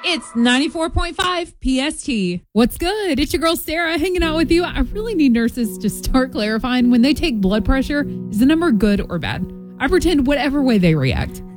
It's 94.5 PST. What's good? It's your girl Sarah hanging out with you. I really need nurses to start clarifying when they take blood pressure, is the number good or bad? I pretend whatever way they react.